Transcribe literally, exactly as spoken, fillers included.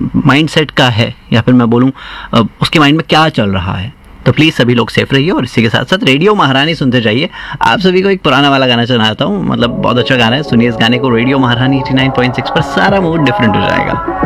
Mindset का है, या फिर मैं बोलूँ उसके माइंड में क्या चल रहा है। तो प्लीज़ सभी लोग सेफ रहिए और इसी के साथ साथ रेडियो महारानी सुनते जाइए। आप सभी को एक पुराना वाला गाना सुनाता हूँ, मतलब बहुत अच्छा गाना है, सुनिए इस गाने को। रेडियो महारानी एटी नाइन पॉइंट सिक्स पर सारा मूड डिफरेंट हो जाएगा।